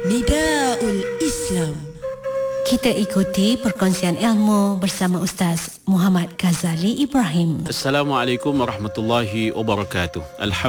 Nidaul Islam. Kita ikuti perkongsian ilmu bersama Ustaz Muhammad Ghazali Ibrahim. Assalamualaikum warahmatullahi wabarakatuh.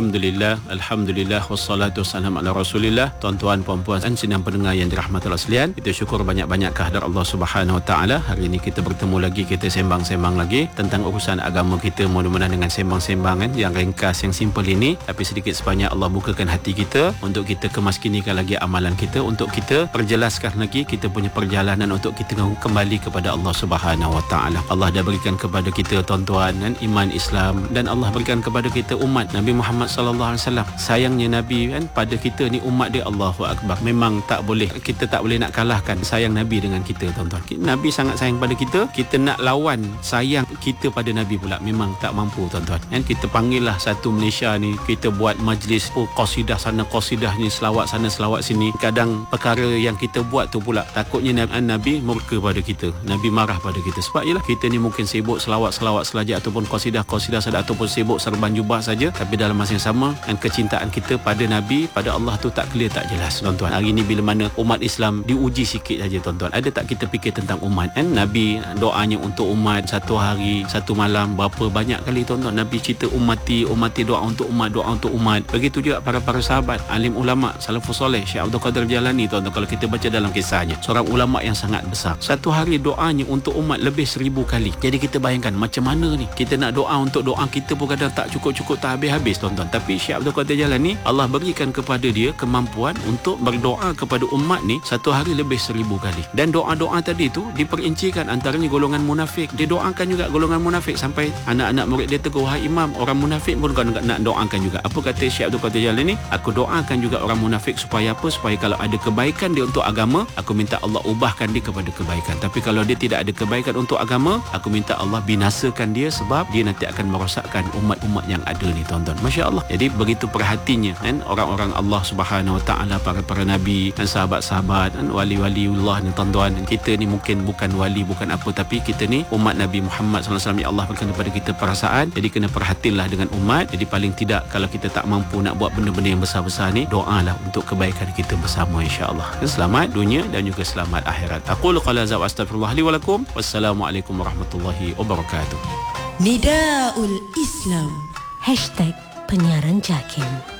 Alhamdulillah wassalatu wassalamu ala Rasulillah. Tuan-tuan, puan-puan dan sidang pendengar yang dirahmati Allah sekalian, kita syukur banyak-banyak kehadirat Allah Subhanahu wa taala. Hari ini kita bertemu lagi, kita sembang-sembang lagi tentang urusan agama kita. Mudah-mudahan dengan sembang-sembangan yang ringkas, yang simple ini, tapi sedikit sebanyak Allah bukakan hati kita untuk kita kemaskinikan lagi amalan kita, untuk kita perjelaskan lagi kita punya perjalanan untuk kita kembali kepada Allah Subhanahu wa taala. Allah dah berikan kepada kita, tuan-tuan, dan iman Islam, dan Allah berikan kepada kita umat Nabi Muhammad sallallahu alaihi wasallam. Sayangnya Nabi kan pada kita ni umat dia, Allahu akbar. Memang kita tak boleh nak kalahkan sayang Nabi dengan kita, tuan-tuan. Nabi sangat sayang pada kita nak lawan sayang kita pada Nabi pula memang tak mampu, tuan-tuan. Kan kita panggillah satu Malaysia ni, kita buat majlis qasidah sana, qasidah ni, selawat sana, selawat sini. Kadang perkara yang kita buat tu pula takutnya Nabi murka pada kita, Nabi marah pada kita. Sebab ialah kita ni mungkin sibuk selawat-selawat saja ataupun qasidah-qasidah saja ataupun sibuk serban jubah saja, tapi dalam masa yang sama dan kecintaan kita pada Nabi, pada Allah tu tak clear, tak jelas, tuan-tuan. Hari ni bila mana umat Islam diuji sikit saja, tuan-tuan. Ada tak kita fikir tentang umat kan? Nabi doanya untuk umat satu hari, satu malam, berapa banyak kali, tuan-tuan. Nabi cerita umati doa untuk umat. Begitu juga para sahabat, alim ulama, salafus soleh, Syekh Abdul Qadir Jalani, tuan-tuan. Kalau kita baca dalam kisahnya, seorang ulama yang sangat besar, satu hari doanya untuk umat lebih 1000 kali. Jadi kita bayangkan macam mana ni, kita nak doa untuk doa kita pun kadang tak cukup-cukup, tak habis-habis, tuan-tuan. Tapi Syekh Abdul Qadir Jalani, Allah berikan kepada dia kemampuan untuk berdoa kepada umat ni satu hari lebih 1000 kali. Dan doa-doa tadi tu diperincikan, antaranya golongan munafik. Dia doakan juga golongan munafik, sampai anak-anak murid dia tegur, "Wahai imam, orang munafik pun kau nak doakan juga." Apa kata Syekh Abdul Qadir Jalani? "Aku doakan juga orang munafik supaya apa? Supaya kalau ada kebaikan dia untuk agama, aku minta Allah ubahkan dia kepada kebaikan. Tapi kalau dia tidak ada kebaikan untuk agama, aku minta Allah binasakan dia, sebab dia nanti akan merosakkan umat-umat yang ada ni, tuan-tuan." Masya Allah. Jadi begitu perhatinya kan orang-orang Allah Subhanahu wa taala, para nabi dan sahabat-sahabat dan wali-waliullah ni, tuan-tuan. Kita ni mungkin bukan wali, bukan apa, tapi kita ni umat Nabi Muhammad sallallahu alaihi wasallam. Ya Allah berikan kepada kita perasaan. Jadi kena perhatilah dengan umat. Jadi paling tidak kalau kita tak mampu nak buat benda-benda yang besar-besar ni, doalah untuk kebaikan kita bersama, insya-Allah. Selamat dunia dan juga selamat akhirat. Aqulu qala za wa astaghfirullah li wa lakum. Wassalamualaikum warahmatullahi wabarakatuh. Nidaul Islam. #penyiaran Jakim.